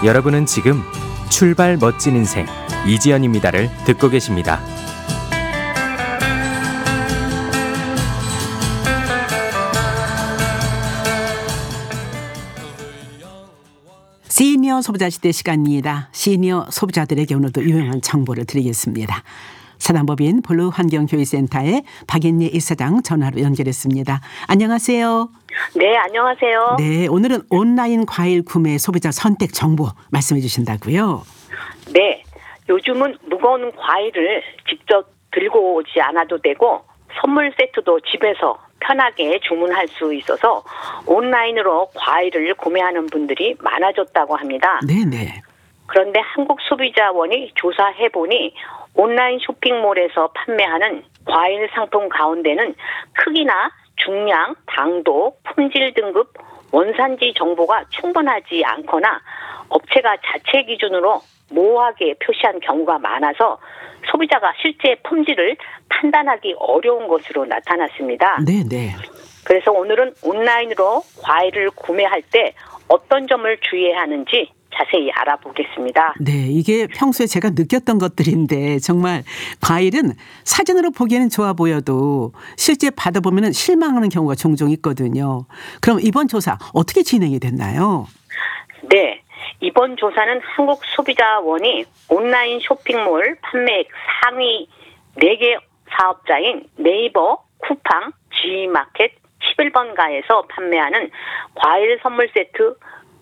여러분은 지금 출발 멋진 인생 이지연입니다를 듣고 계십니다. 시니어 소비자 시대 시간입니다. 시니어 소비자들에게 오늘도 유용한 정보를 드리겠습니다. 사단법인 블루환경교육센터의 박인리 이사장 전화로 연결했습니다. 안녕하세요. 네, 안녕하세요. 네, 오늘은 온라인 과일 구매 소비자 선택 정보 말씀해 주신다고요? 네, 요즘은 무거운 과일을 직접 들고 오지 않아도 되고 선물 세트도 집에서 편하게 주문할 수 있어서 온라인으로 과일을 구매하는 분들이 많아졌다고 합니다. 네네. 그런데 한국소비자원이 조사해보니 온라인 쇼핑몰에서 판매하는 과일 상품 가운데는 크기나 중량, 당도, 품질 등급, 원산지 정보가 충분하지 않거나 업체가 자체 기준으로 모호하게 표시한 경우가 많아서 소비자가 실제 품질을 판단하기 어려운 것으로 나타났습니다. 네네. 그래서 오늘은 온라인으로 과일을 구매할 때 어떤 점을 주의해야 하는지 자세히 알아보겠습니다. 네, 이게 평소에 제가 느꼈던 것들인데 정말 과일은 사진으로 보기에는 좋아 보여도 실제 받아보면 실망하는 경우가 종종 있거든요. 그럼 이번 조사 어떻게 진행이 됐나요? 네, 이번 조사는 한국소비자원이 온라인 쇼핑몰 판매액 상위 4개 사업자인 네이버, 쿠팡, G마켓, 11번가에서 판매하는 과일 선물 세트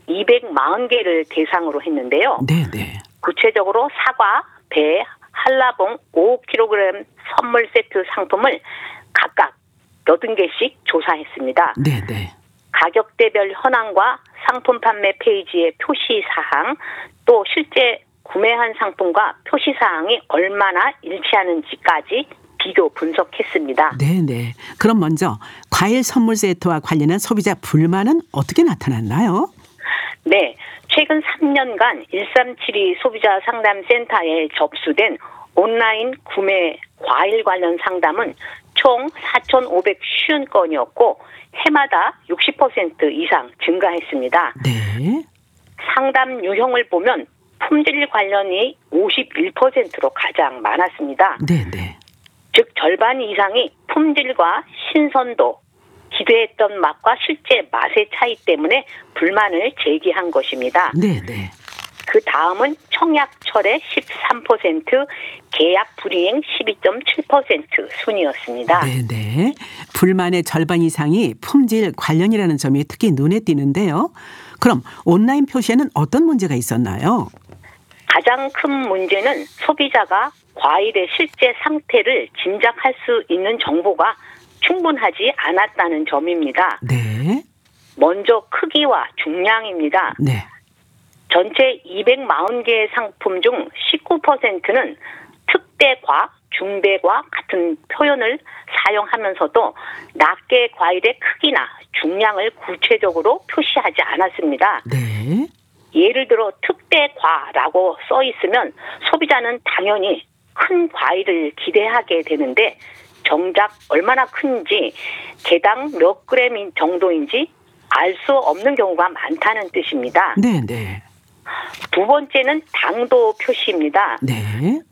240개를 대상으로 했는데요. 네네. 구체적으로 사과, 배, 한라봉 5kg 선물 세트 상품을 각각 80개씩 조사했습니다. 네네. 가격대별 현황과 상품 판매 페이지의 표시사항, 또 실제 구매한 상품과 표시사항이 얼마나 일치하는지까지 비교 분석했습니다. 네네. 그럼 먼저 과일 선물 세트와 관련한 소비자 불만은 어떻게 나타났나요? 네, 최근 3년간 1372 소비자 상담센터에 접수된 온라인 구매 과일 관련 상담은 총 4,550건이었고 해마다 60% 이상 증가했습니다. 네. 상담 유형을 보면 품질 관련이 51%로 가장 많았습니다. 네네. 즉 절반 이상이 품질과 신선도, 기대했던 맛과 실제 맛의 차이 때문에 불만을 제기한 것입니다. 네네. 그 다음은 청약철의 13%, 계약 불이행 12.7% 순이었습니다. 네네. 불만의 절반 이상이 품질 관련이라는 점이 특히 눈에 띄는데요. 그럼 온라인 표시에는 어떤 문제가 있었나요? 가장 큰 문제는 소비자가 과일의 실제 상태를 짐작할 수 있는 정보가 충분하지 않았다는 점입니다. 네. 먼저 크기와 중량입니다. 네. 전체 240개의 상품 중 19%는 특대과, 중대과 같은 표현을 사용하면서도 낱개 과일의 크기나 중량을 구체적으로 표시하지 않았습니다. 네. 예를 들어 특대과라고 써 있으면 소비자는 당연히 큰 과일을 기대하게 되는데 정작 얼마나 큰지, 개당 몇 그램 정도인지 알 수 없는 경우가 많다는 뜻입니다. 네네. 두 번째는 당도 표시입니다. 네.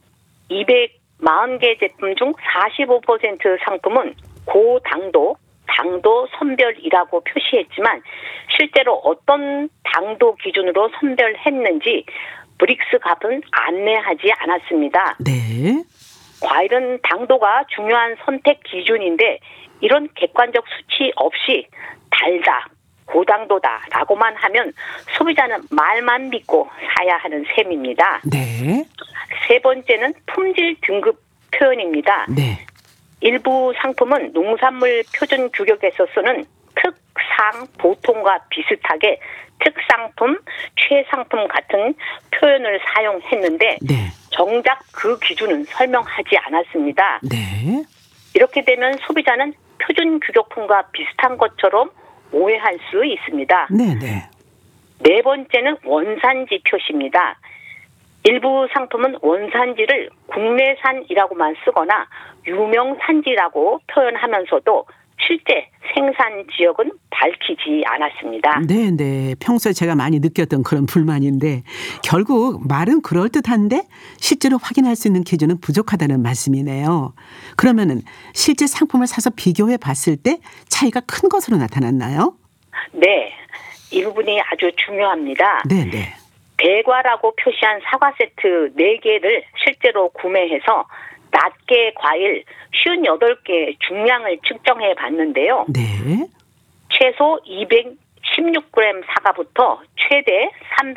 240개 제품 중 45% 상품은 고당도, 당도 선별이라고 표시했지만 실제로 어떤 당도 기준으로 선별했는지 브릭스 값은 안내하지 않았습니다. 네. 과일은 당도가 중요한 선택 기준인데 이런 객관적 수치 없이 달다, 고당도다라고만 하면 소비자는 말만 믿고 사야 하는 셈입니다. 네. 세 번째는 품질 등급 표현입니다. 네. 일부 상품은 농산물 표준 규격에서 쓰는 특상, 보통과 비슷하게 특상품, 최상품 같은 표현을 사용했는데 네. 정작 그 기준은 설명하지 않았습니다. 네. 이렇게 되면 소비자는 표준 규격품과 비슷한 것처럼 오해할 수 있습니다. 네네. 네 번째는 원산지 표시입니다. 일부 상품은 원산지를 국내산이라고만 쓰거나 유명산지라고 표현하면서도 실제 생산 지역은 밝히지 않았습니다. 네. 평소에 제가 많이 느꼈던 그런 불만인데 결국 말은 그럴듯한데 실제로 확인할 수 있는 기준은 부족하다는 말씀이네요. 그러면은 실제 상품을 사서 비교해 봤을 때 차이가 큰 것으로 나타났나요? 네, 이 부분이 아주 중요합니다. 네. 대과라고 표시한 사과 세트 4개를 실제로 구매해서 낱개 과일 58개 중량을 측정해 봤는데요. 네. 최소 216g 사과부터 최대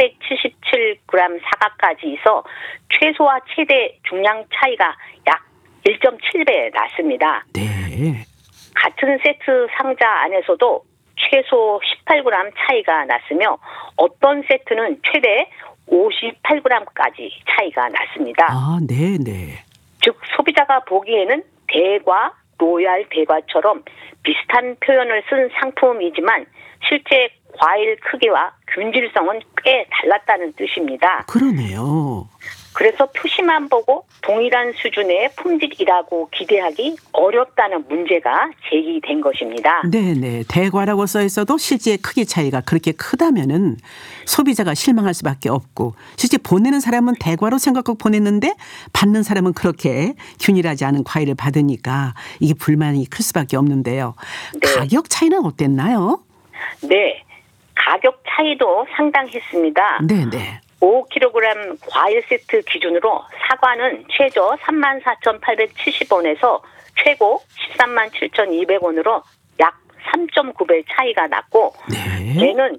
377g 사과까지 있어 최소와 최대 중량 차이가 약 1.7배 났습니다. 네. 같은 세트 상자 안에서도 최소 18g 차이가 났으며 어떤 세트는 최대 58g까지 차이가 났습니다. 아, 네. 즉 소비자가 보기에는 대과, 로얄 대과처럼 비슷한 표현을 쓴 상품이지만 실제 과일 크기와 균질성은 꽤 달랐다는 뜻입니다. 그러네요. 그래서 표시만 보고 동일한 수준의 품질이라고 기대하기 어렵다는 문제가 제기된 것입니다. 네. 대과라고 써 있어도 실제 크기 차이가 그렇게 크다면은 소비자가 실망할 수밖에 없고 실제 보내는 사람은 대과로 생각하고 보냈는데 받는 사람은 그렇게 균일하지 않은 과일을 받으니까 이게 불만이 클 수밖에 없는데요. 네. 가격 차이는 어땠나요? 네, 가격 차이도 상당했습니다. 네. 5kg 과일 세트 기준으로 사과는 최저 34,870원에서 최고 137,200원으로 약 3.9배 차이가 났고 네. 얘는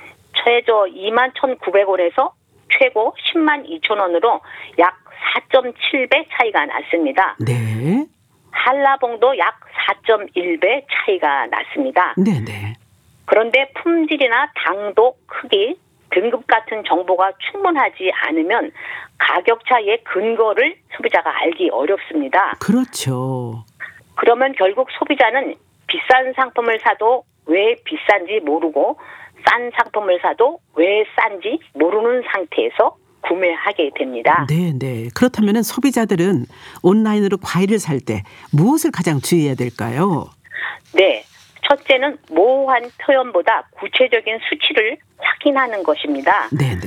최저 21,900원에서 최고 102,000원으로 약 4.7배 차이가 났습니다. 네. 한라봉도 약 4.1배 차이가 났습니다. 네. 그런데 품질이나 당도, 크기, 등급 같은 정보가 충분하지 않으면 가격 차이의 근거를 소비자가 알기 어렵습니다. 그렇죠. 그러면 결국 소비자는 비싼 상품을 사도 왜 비싼지 모르고 싼 상품을 사도 왜 싼지 모르는 상태에서 구매하게 됩니다. 네. 그렇다면 소비자들은 온라인으로 과일을 살 때 무엇을 가장 주의해야 될까요? 네. 첫째는 모호한 표현보다 구체적인 수치를 확인하는 것입니다. 네.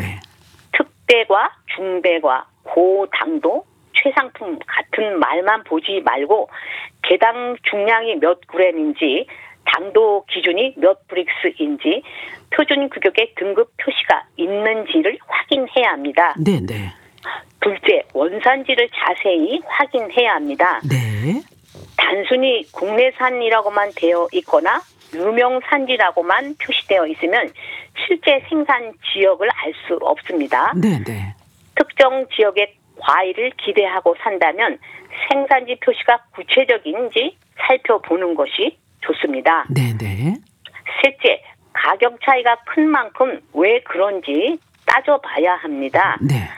특대과, 중대과, 고당도, 최상품 같은 말만 보지 말고 개당 중량이 몇 그램인지, 당도 기준이 몇 브릭스인지, 표준 규격의 등급 표시가 있는지를 확인해야 합니다. 네. 둘째, 원산지를 자세히 확인해야 합니다. 네. 단순히 국내산이라고만 되어 있거나 유명 산지라고만 표시되어 있으면 실제 생산 지역을 알 수 없습니다. 네. 특정 지역의 과일을 기대하고 산다면 생산지 표시가 구체적인지 살펴보는 것이 좋습니다. 네. 셋째, 가격 차이가 큰 만큼 왜 그런지 따져봐야 합니다. 네.